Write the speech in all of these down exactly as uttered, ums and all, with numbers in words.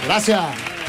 Gracias.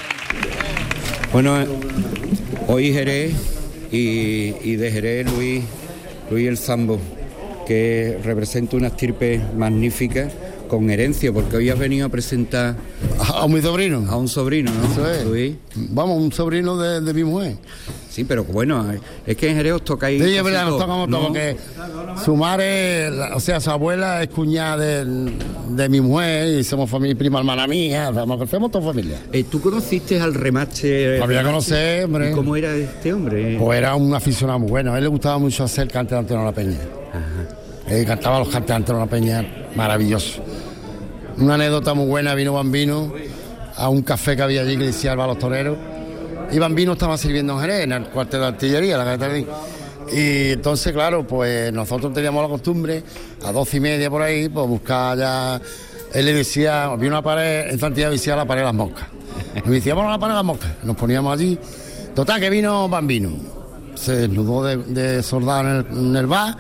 Bueno, hoy Jerez y, y de Jerez Luis, Luis el Sambo, que representa una estirpe magnífica con herencia, porque hoy has venido a presentar a, a mi sobrino. A un sobrino, ¿no? Eso es. Luis. Vamos, un sobrino de, de mi mujer. Sí, pero bueno, es que en Jerez os tocáis... Sí, es verdad, nos tocamos ¿no? todo, porque su madre, o sea, su abuela es cuñada de, de mi mujer y somos familia, prima hermana mía, somos toda familia. Eh, ¿Tú conociste al remache? Lo había conocido, hombre. ¿Y cómo era este hombre? Pues era un aficionado muy bueno, a él le gustaba mucho hacer cante de Antonio La Peña. Ajá. Él cantaba los cantes de Antonio La Peña, maravilloso. Una anécdota muy buena, vino Bambino a un café que había allí que decía Alba los Toreros. Y Bambino estaba sirviendo en Jerez, en el cuartel de artillería, la calle. Y entonces, claro, pues nosotros teníamos la costumbre, a doce y media por ahí, pues buscar ya... Él le decía, había una pared, en Santiago decía la pared de las moscas. Y me decía, vamos a la pared de las moscas. Nos poníamos allí. Total, que vino Bambino. Se desnudó de, de soldado en el, en el bar.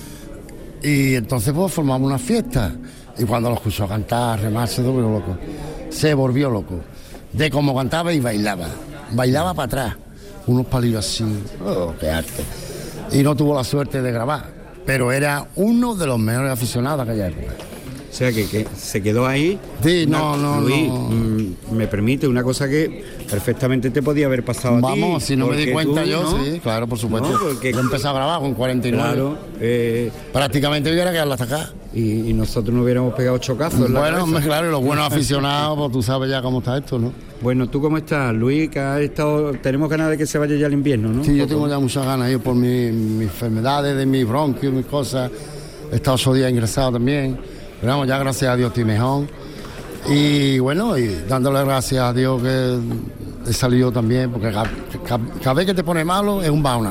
Y entonces, pues, formamos una fiesta. Y cuando lo escuchó cantar, remarse, se volvió loco. Se volvió loco. De cómo cantaba y bailaba. Bailaba para atrás, unos palillos así, oh, qué arte. Y no tuvo la suerte de grabar, pero era uno de los mejores aficionados de aquella época. O sea, que, que se quedó ahí. Sí, una, no, no, Luis, no. Mm, me permite una cosa que perfectamente te podía haber pasado Vamos, a ti. Vamos, si no me di cuenta tú, yo, ¿no? sí, claro, por supuesto. No, porque... Yo empecé a grabar con cuarenta y nueve. Claro. Eh, Prácticamente hubiera quedado hasta acá. Y, y nosotros nos hubiéramos pegado chocazos. Bueno, claro, y los buenos aficionados, pues tú sabes ya cómo está esto, ¿no? Bueno, ¿tú cómo estás, Luis? Que has estado... Tenemos ganas de que se vaya ya el invierno, ¿no? Sí, yo tengo ya muchas ganas, yo por mi, mis enfermedades, de mis bronquios, mis cosas. He estado ocho días ingresado también. Pero vamos, ya gracias a Dios estoy mejor. Y bueno, y dándole gracias a Dios que he salido también, porque cada, cada, cada vez que te pone malo es un bauna.